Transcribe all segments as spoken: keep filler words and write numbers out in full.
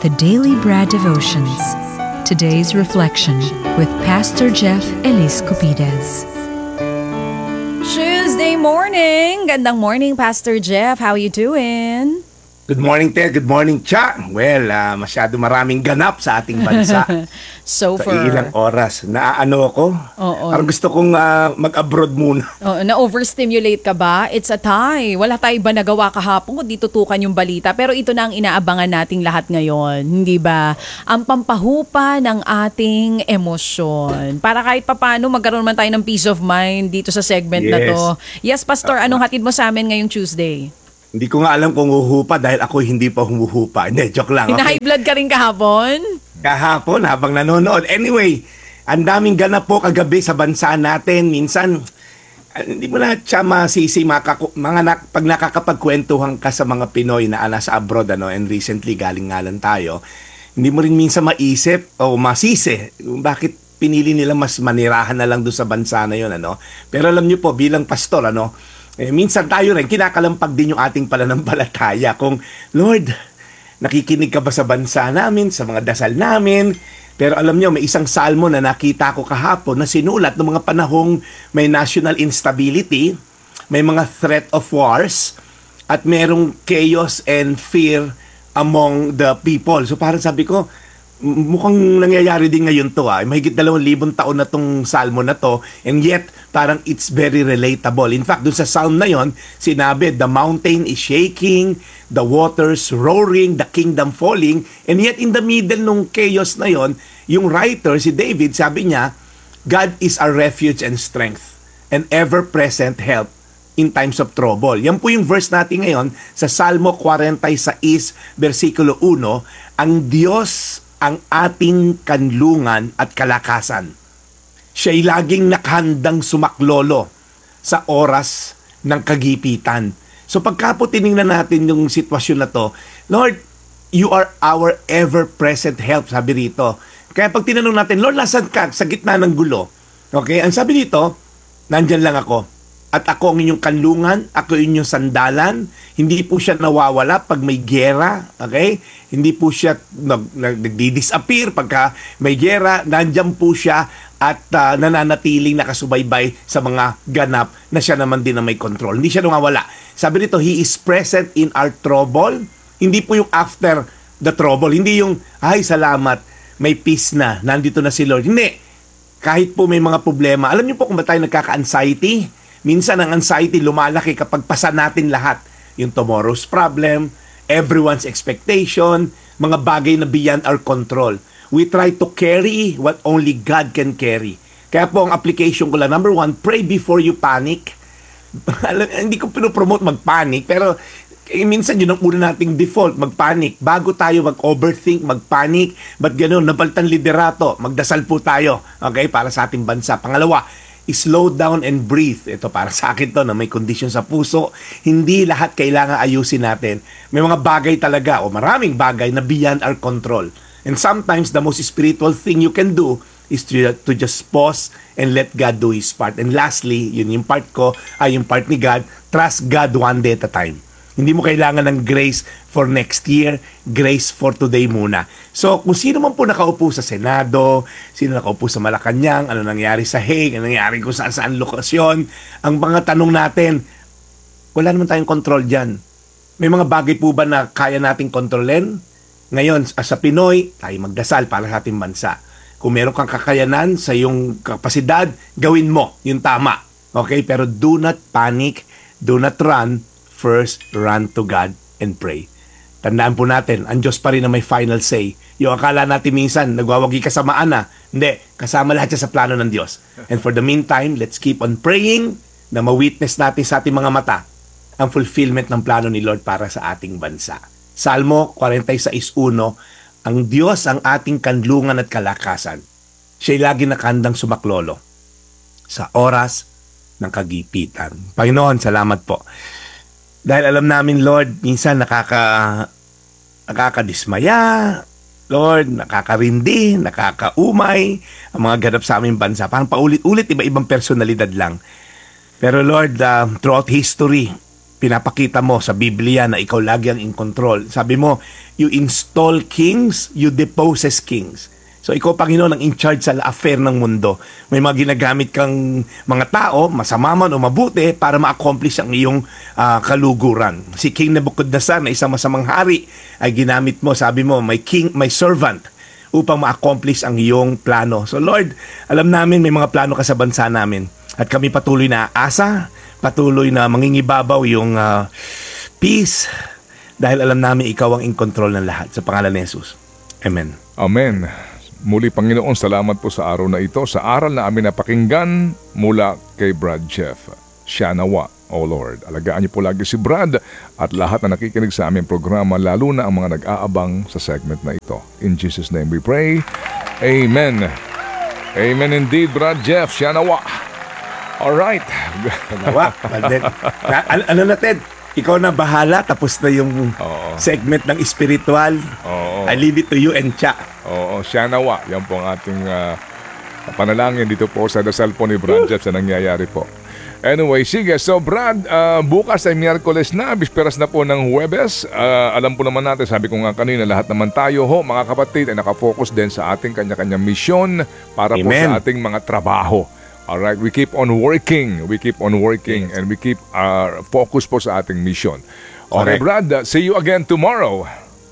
the Daily Bread Devotions. Today's reflection with Pastor Jeff Elis Cupides. Tuesday morning! Gandang morning, Pastor Jeff. How you doing? Good morning, Ted. Good morning, Cha. Well, uh, masyado maraming ganap sa ating bansa. So sa for... ilang oras. Naaano ako? Oo. Parang gusto kong uh, mag-abroad muna. Oo, na-overstimulate ka ba? It's a tie. Wala tayo ba nagawa kahapon kundi tutukan yung balita? Pero ito na ang inaabangan nating lahat ngayon. Hindi ba? Ang pampahupa ng ating emosyon. Para kahit papano magkaroon man tayo ng peace of mind dito sa segment na Yes. to. Yes, Pastor. Anong hatid mo sa amin ngayong Tuesday? Hindi ko nga alam kung huhupa dahil ako hindi pa humuhupa. Hindi, joke lang. Hina-high Okay? blood ka rin kahapon? Kahapon habang nanonood. Anyway, ang daming ganap po kagabi sa bansa natin. Minsan, ah, hindi mo na siya masisi makaku- mga na- pag nakakapagkwentuhan ka sa mga Pinoy na ah, nasa abroad ano, and recently galing nga lang tayo, hindi mo rin minsan maisip o masisi kung bakit pinili nila mas manirahan na lang doon sa bansa na yun. Ano? Pero alam niyo po, bilang pastor, ano, eh, minsan tayo rin, kinakalampag din yung ating pananampalataya. Kung, Lord, nakikinig ka ba sa bansa namin, sa mga dasal namin? Pero alam nyo, may isang salmo na nakita ko kahapon na sinulat ng mga panahong may national instability, may mga threat of wars, at merong chaos and fear among the people. So parang sabi ko, mukhang nangyayari din ngayon to ah. Mahigit dalawang libong taon na tong salmo na to, and yet parang it's very relatable. In fact, dun sa psalm na yon, sinabi, the mountain is shaking, the waters roaring, the kingdom falling, and yet in the middle nung chaos na yon, yung writer, si David, sabi niya, God is our refuge and strength, and ever-present help in times of trouble. Yan po yung verse natin ngayon sa Salmo forty-six, versikulo one, ang Diyos ang ating kanlungan at kalakasan. Siya'y laging nakahandang sumaklolo sa oras ng kagipitan. So pagka po tinignan natin yung sitwasyon na to, Lord, you are our ever-present help, sabi rito. Kaya pag tinanong natin, Lord, nasan ka sa gitna ng gulo? Okay, ang sabi dito, nandyan lang ako. At ako ang inyong kanlungan, ako ang inyong sandalan. Hindi po siya nawawala pag may giyera, okay? Hindi po siya nag, nag, nagdi-disappear pagka may giyera. Nandiyan po siya at uh, nananatiling nakasubaybay sa mga ganap na siya naman din na may control. Hindi siya nawawala. Sabi nito, He is present in our trouble. Hindi po yung after the trouble. Hindi yung, ay salamat, may peace na, nandito na si Lord. Hindi. Kahit po may mga problema. Alam niyo po kung ba tayo nagkaka-anxiety? Minsan ang anxiety lumalaki kapag pasa natin lahat. Yung tomorrow's problem, everyone's expectation, mga bagay na beyond our control. We try to carry what only God can carry. Kaya po ang application ko lang, number one, pray before you panic. Hindi ko pinopromote mag-panic, pero eh, minsan yun ang una nating default, mag-panic. Bago tayo mag-overthink, mag-panic, ba't gano'n, nabaltan liderato, magdasal po tayo, okay, para sa ating bansa. Pangalawa, slow down and breathe. Ito para sa akin to na may condition sa puso. Hindi lahat kailangan ayusin natin. May mga bagay talaga o maraming bagay na beyond our control. And sometimes the most spiritual thing you can do is to, to just pause and let God do His part. And lastly, yun yung part ko, ay yung part ni God, trust God one day at a time. Hindi mo kailangan ng grace for next year, grace for today muna. So, kung sino man po nakaupo sa Senado, sino nakaupo sa Malacanang, ano nangyari sa Hague, ano nangyari kung saan saan lokasyon, ang mga tanong natin, wala naman tayong control dyan. May mga bagay po ba na kaya nating kontrolin? Ngayon, as a Pinoy, tayo magdasal para sa ating bansa. Kung meron kang kakayanan sa iyong kapasidad, gawin mo yung tama. Okay? Pero do not panic, do not run, first, run to God and pray. Tandaan po natin, ang Diyos pa rin na may final say. Yung akala natin minsan, nagwawagi kasamaan na. Hindi, kasama lahat siya sa plano ng Diyos. And for the meantime, let's keep on praying na ma-witness natin sa ating mga mata ang fulfillment ng plano ni Lord para sa ating bansa. Salmo forty-six one, ang Diyos ang ating kanlungan at kalakasan. Siya'y lagi nakandang sumaklolo sa oras ng kagipitan. Panginoon, salamat po. Dahil alam namin, Lord, minsan nakaka, nakakadismaya, Lord, nakakarindi, nakakaumay, ang mga ganap sa aming bansa. Parang paulit-ulit, iba-ibang personalidad lang. Pero Lord, uh, throughout history, pinapakita mo sa Biblia na ikaw lagi ang in control. Sabi mo, you install kings, you deposes kings. So ikaw, Panginoon, ang in charge sa affair ng mundo. May mga ginagamit kang mga tao, masama man o mabuti, para ma-accomplish ang iyong uh, kaluguran. Si King Nebuchadnezzar na isang masamang hari ay ginamit mo, sabi mo, my king, my servant, upang ma-accomplish ang iyong plano. So Lord, alam namin may mga plano ka sa bansa namin. At kami patuloy na asa, patuloy na mangingibabaw yung uh, peace, dahil alam namin ikaw ang in control ng lahat. Sa pangalan ni Jesus. Amen. Amen. Muli, Panginoon, salamat po sa araw na ito, sa aral na amin napakinggan mula kay Brad Jeff. Siya nawa, O Lord. Alagaan niyo po lagi si Brad at lahat na nakikinig sa aming programa, lalo na ang mga nag-aabang sa segment na ito. In Jesus' name we pray. Amen. Amen indeed, Brad Jeff. Siya nawa. Alright. Nawa. na, ano na, Ted? Ikaw na bahala, tapos na yung Oo. segment ng spiritual. Oo. I leave it to you and Cha. Oo, siya nawa. Yan po ang ating uh, panalangin dito po sa dasal po ni Brad Jeff sa nangyayari po. Anyway, sige. So Brad, uh, bukas ay Miyerkules na, bisperas na po ng Huwebes. Uh, alam po naman natin, sabi ko nga kanina, lahat naman tayo ho, mga kapatid, ay nakafocus din sa ating kanya-kanyang misyon para Amen. po sa ating mga trabaho. Alright, we keep on working. We keep on working yes. and we keep uh, focus po sa ating mission. Okay, Brad, uh, see you again tomorrow.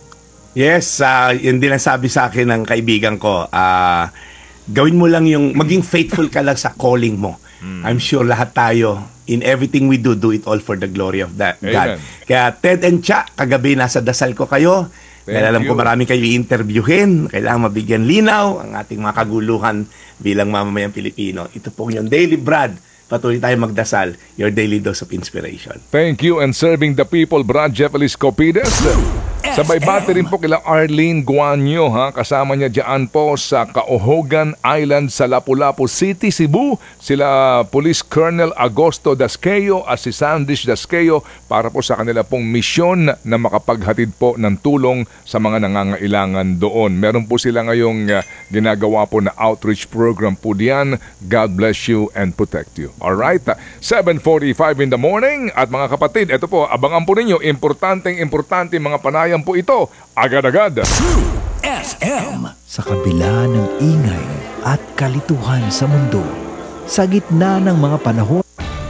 Yes, uh, yun din ang sabi sa akin ng kaibigan ko. Uh, gawin mo lang yung, maging faithful ka lang sa calling mo. Hmm. I'm sure lahat tayo, in everything we do, do it all for the glory of that God. Kaya Ted and Cha, kagabi nasa dasal ko kayo. Thank Dahil alam you. ko marami kayo i-interviewin. Kailangan mabigyan linaw ang ating mga kaguluhan bilang mamamayang Pilipino. Ito pong yung Daily Brad. Patuloy tayo magdasal. Your daily dose of inspiration. Thank you. And serving the people, Brad Jeff Eliscopides. Sabay bati rin po kila Arlene Guanyo, ha? Kasama niya dyan po sa Kaohogan Island sa Lapu-Lapu City, Cebu. Sila Police Colonel Agosto Dasqueo at si Sandish Dasqueo para po sa kanila pong misyon na makapaghatid po ng tulong sa mga nangangailangan doon. Meron po sila ngayong uh, ginagawa po na outreach program po diyan. God bless you and protect you. Alright, seven forty-five in the morning. At mga kapatid, ito po, abangan po ninyo, importanteng importante mga panayam po ito, agad-agad. True F M. Sa kabila ng ingay at kalituhan sa mundo, sa gitna ng mga panahon,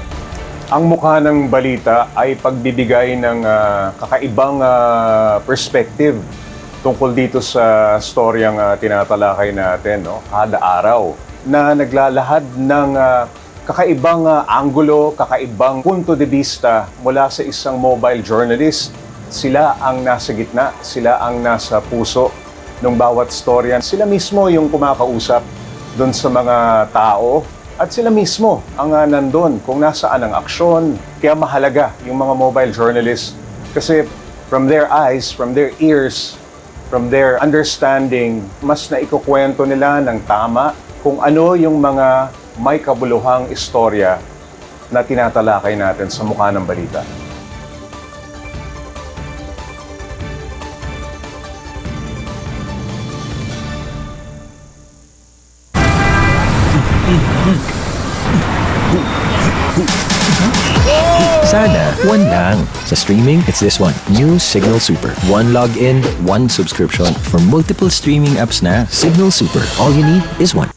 ang mukha ng balita ay pagbibigay ng uh, kakaibang uh, perspective tungkol dito sa storyang uh, tinatalakay natin, no? Kada araw na naglalahad ng uh, kakaibang uh, anggulo, kakaibang punto de vista mula sa isang mobile journalist. Sila ang nasa gitna, sila ang nasa puso ng bawat storya. Sila mismo yung kumakausap doon sa mga tao at sila mismo ang uh, nandun kung nasaan ang aksyon. Kaya mahalaga yung mga mobile journalists kasi from their eyes, from their ears, from their understanding, mas na ikukwento nila ng tama kung ano yung mga may kabuluhang istorya na tinatalakay natin sa mukha ng balita. sana one lang. Sa streaming, it's this one. New Signal Super. One login, one subscription. For multiple streaming apps na, Signal Super. All you need is one.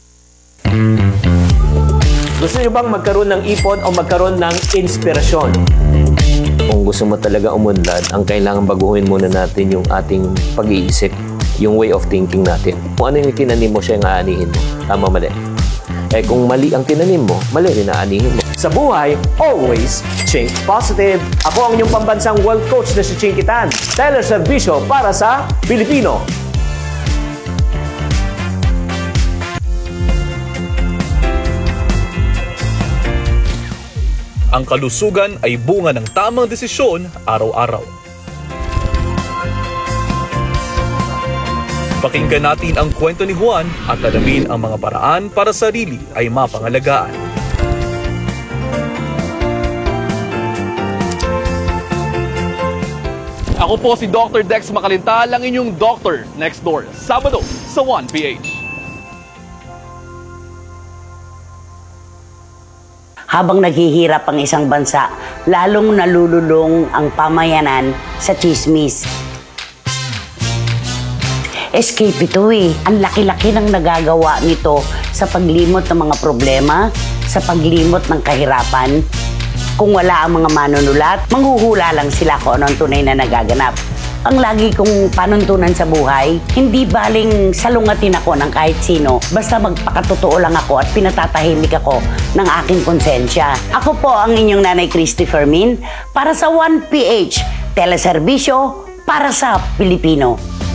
Gusto niyo bang magkaroon ng ipon o magkaroon ng inspirasyon? Kung gusto mo talaga umunlad, ang kailangan baguhin muna natin yung ating pag-iisip, yung way of thinking natin. Kung ano yung tinanim mo, siya yung aanihin mo. Tama, mali. Eh kung mali ang tinanim mo, mali rin aanihin mo. Sa buhay, always think positive. Ako ang inyong pambansang world coach na si Chinky Tan. Teleservisyo para sa Pilipino. Ang kalusugan ay bunga ng tamang desisyon araw-araw. Pakinggan natin ang kwento ni Juan at alamin ang mga paraan para sa sarili ay mapangalagaan. Ako po si Doctor Dex Makalintal, ang inyong Doctor Next Door, Sabado sa one P H. Habang naghihirap ang isang bansa, lalong nalululong ang pamayanan sa chismis. Escape ito eh. Ang laki-laki ng nagagawa nito sa paglimot ng mga problema, sa paglimot ng kahirapan. Kung wala ang mga manunulat, manghuhula lang sila kung ano ang tunay na nagaganap. Ang lagi kong panuntunan sa buhay, hindi baling salungatin ako ng kahit sino, basta magpakatotoo lang ako at pinatatahimik ako ng aking konsensya. Ako po ang inyong Nanay Christy Fermin para sa one P H, teleserbisyo para sa Pilipino.